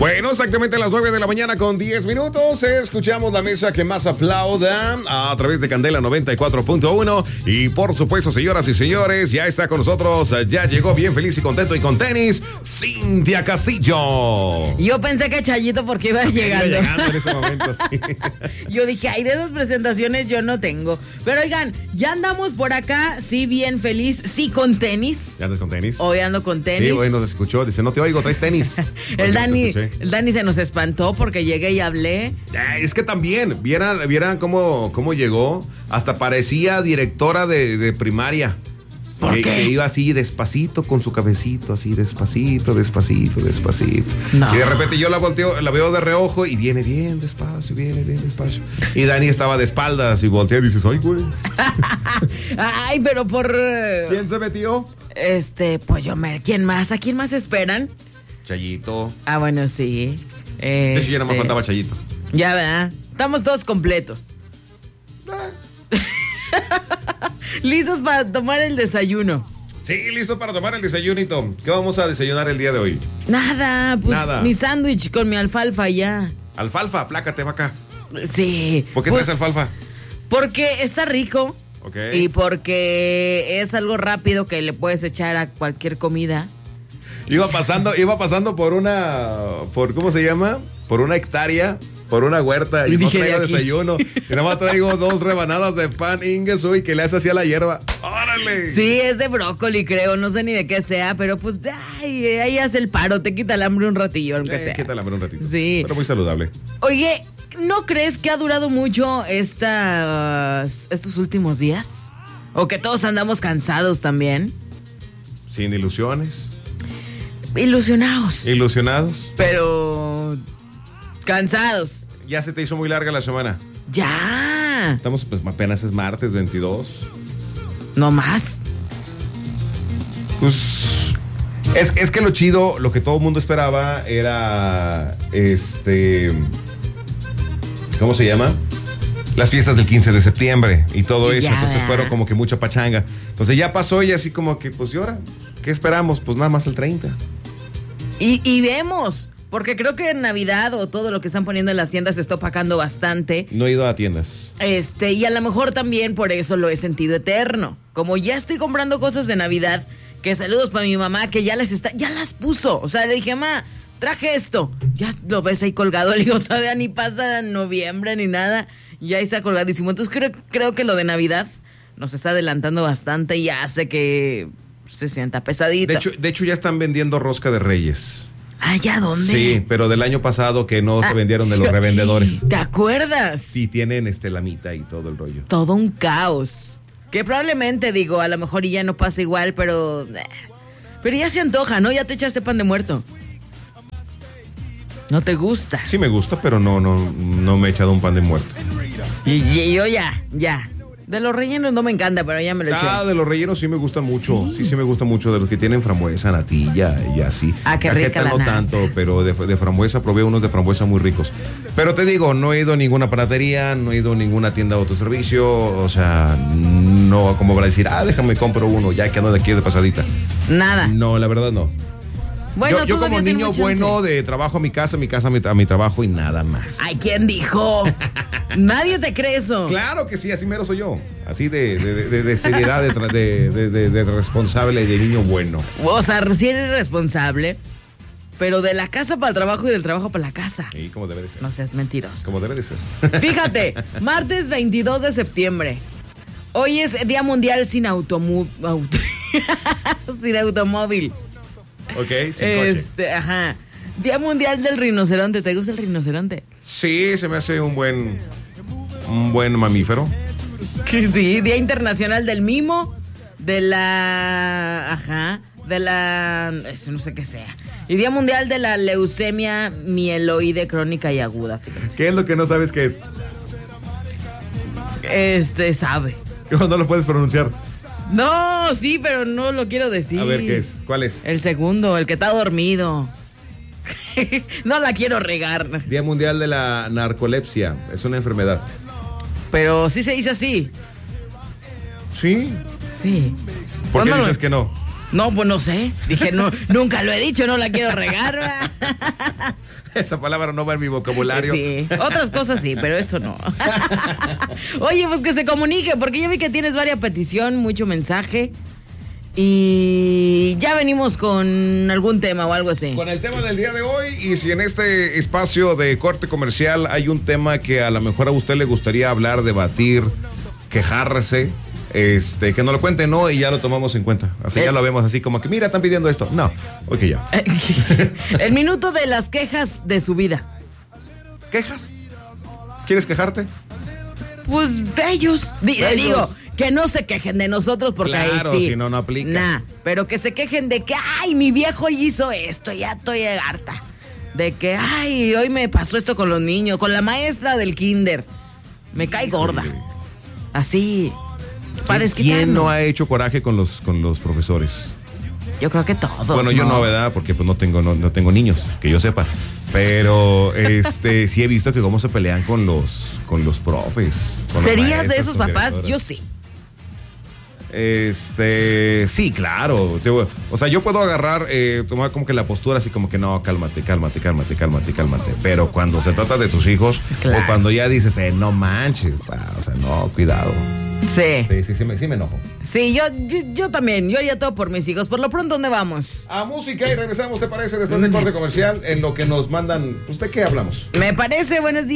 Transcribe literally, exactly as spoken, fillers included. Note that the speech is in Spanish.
Bueno, exactamente a las nueve de la mañana con diez minutos. Escuchamos la mesa que más aplauda a través de Candela noventa y cuatro punto uno. Y por supuesto, señoras y señores, ya está con nosotros, ya llegó bien feliz y contento y con tenis, Cintia Castillo. Yo pensé que Chayito porque iba Porque llegando. Iba llegando en ese momento, sí. Yo dije, ay, de esas presentaciones yo no tengo. Pero oigan, ya andamos por acá, sí, bien feliz, sí, con tenis. ¿Ya andas con tenis? Hoy ando con tenis. Sí, hoy nos escuchó, dice, no te oigo, traes tenis. El Dani, Te el Dani se nos espantó porque llegué y hablé. Ya, es que también, vieran, vieran cómo, cómo llegó, hasta parecía directora de, de primaria. ¿Por que, qué? que iba así despacito con su cafecito, así despacito, despacito, despacito. No. Y de repente yo la volteo, la veo de reojo y viene bien despacio, viene bien despacio. Y Dani estaba de espaldas y voltea y dices, ay, güey. Ay, pero por... eh, ¿Quién se metió? Este, pues yo me... ¿Quién más? ¿A quién más esperan? Chayito. Ah, bueno, sí. De hecho, ya nada más Este, faltaba Chayito. Ya, ¿verdad? Estamos todos completos. Listos para tomar el desayuno. Sí, listo para tomar el desayunito. ¿Qué vamos a desayunar el día de hoy? Nada, pues Nada. mi sándwich con mi alfalfa ya. Alfalfa, plácate, vaca. Sí. ¿Por qué pues, traes alfalfa? Porque está rico. Ok. Y porque es algo rápido que le puedes echar a cualquier comida. Iba pasando, iba pasando por una, por ¿cómo se llama? Por una hectárea, por una huerta y, Y no dije, traigo de aquí. desayuno. Y nada más traigo dos rebanadas de pan Ingesu y que le hace así a la hierba. ¡Órale! Sí, es de brócoli, creo. No sé ni de qué sea, pero pues ay, ahí hace el paro. Te quita el hambre un ratillo, aunque Eh, sea. quítala un ratito. Sí. Pero muy saludable. Oye, ¿no crees que ha durado mucho estas, estos últimos días? ¿O que todos andamos cansados también? Sin ilusiones. Ilusionados. Ilusionados. Pero cansados. Ya se te hizo muy larga la semana. Ya. Estamos, pues apenas es martes veintidós. No más. Pues es, es que lo chido, lo que todo el mundo esperaba era este, ¿cómo se llama? Las fiestas del quince de septiembre y todo eso. Ya. Entonces fueron como que mucha pachanga. Entonces ya pasó y así como que, pues, ¿y ahora? ¿Qué esperamos? Pues nada más el treinta. Y, y vemos, porque creo que en Navidad o todo lo que están poniendo en las tiendas se está opacando bastante. No he ido a tiendas. Este, y a lo mejor también por eso lo he sentido eterno. Como ya estoy comprando cosas de Navidad, que saludos para mi mamá, que ya les está, ya las puso. O sea, le dije, mamá, traje esto. Ya lo ves ahí colgado. Le digo, todavía ni pasa noviembre ni nada. Ya está colgadísimo. Entonces creo, creo que lo de Navidad nos está adelantando bastante y hace que se sienta pesadito. De hecho, de hecho ya están vendiendo rosca de Reyes. Ah, ¿ya dónde? Sí, pero del año pasado que no se Ah, vendieron de los sí. revendedores. ¿Te acuerdas? Sí, tienen este lamita y todo el rollo. Todo un caos. Que probablemente, digo, a lo mejor y ya no pasa igual, pero... eh, Pero ya se antoja, ¿no? Ya te echaste pan de muerto. ¿No te gusta? Sí me gusta, pero no, no, no me he echado un pan de muerto. Y, y yo ya, ya. De los rellenos no me encanta, pero ya me lo eché. Ah, de los rellenos sí me gustan mucho. Sí. Sí, sí, me gusta mucho. De los que tienen frambuesa, natilla y así. Ah, qué Cajeta rica la no nata. tanto, pero de, de frambuesa probé unos de frambuesa muy ricos. Pero te digo, no he ido a ninguna panadería, no he ido a ninguna tienda de autoservicio. O sea, no como para decir, ah, déjame compro uno, ya que ando de aquí de pasadita. Nada. No, la verdad no. Bueno, yo yo todavía como niño tenemos chance. bueno de trabajo a mi casa, mi casa a mi, a mi trabajo y nada más. Ay, ¿quién dijo? Nadie te cree eso. Claro que sí, así mero soy yo. Así de, de, de, de seriedad, de, tra- de, de, de, de responsable, de niño bueno. O sea, sí eres responsable, pero de la casa para el trabajo y del trabajo para la casa. Y como debe de ser. No seas mentiroso. Como debe de ser. Fíjate, martes veintidós de septiembre. Hoy es Día Mundial sin automu- auto sin automóvil. Ok, sin coche. Este, ajá. Día Mundial del Rinoceronte. ¿Te gusta el rinoceronte? Sí, se me hace un buen, un buen mamífero. Sí, Día Internacional del Mimo, de la... Ajá, de la... Eso no sé qué sea. Y Día Mundial de la Leucemia Mieloide Crónica y Aguda. Fíjate. ¿Qué es lo que no sabes qué es? Este, sabe. No lo puedes pronunciar. No, sí, pero no lo quiero decir. A ver, ¿qué es? ¿Cuál es? El segundo, el que está dormido. No la quiero regar. Día Mundial de la Narcolepsia. Es una enfermedad. Pero sí se dice así. Sí. Sí. ¿Por qué ¿Cuándo lo- dices que no? No, pues no sé. Dije, no, nunca lo he dicho, no la quiero regar. ¿verdad? Esa palabra no va en mi vocabulario. Sí, otras cosas sí, pero eso no. Oye, pues que se comunique, porque ya vi que tienes varias petición, mucho mensaje. Y ya venimos con algún tema o algo así. Con el tema del día de hoy, y si en este espacio de corte comercial hay un tema que a lo mejor a usted le gustaría hablar, debatir, quejarse, este, que nos lo cuente, no, y ya lo tomamos en cuenta. Así eh. ya lo vemos así como que, mira, están pidiendo esto. No, ok, ya. El minuto de las quejas de su vida. ¿Quejas? ¿Quieres quejarte? Pues de ellos. D- de digo, ellos. Que no se quejen de nosotros porque claro, ahí sí. si no, no aplica. Nah, pero que se quejen de que, ay, mi viejo hizo esto, ya estoy harta. De que, ay, hoy me pasó esto con los niños, con la maestra del kinder. Me cae gorda. Así. Para desquitarnos. ¿Quién no ha hecho coraje con los, con los profesores? Yo creo que todos. Bueno, yo no, ¿verdad? Porque pues no tengo, no, no tengo niños, que yo sepa. Pero este sí he visto que cómo se pelean con los, con los profes. Con ¿Serías de esos papás? Yo sí. Este, sí, claro. O sea, yo puedo agarrar, eh, tomar como que la postura así como que no, cálmate, cálmate, cálmate, cálmate, cálmate. Pero cuando se trata de tus hijos, claro. O cuando ya dices, eh, no manches, o sea, no, cuidado. Sí. Sí, sí, sí me, sí me enojo. Sí, yo, yo, yo también, yo haría todo por mis hijos. Por lo pronto, ¿dónde vamos? A música y regresamos, ¿te parece? Después del corte comercial, en lo que nos mandan, pues, ¿de qué hablamos? Me parece, buenos días.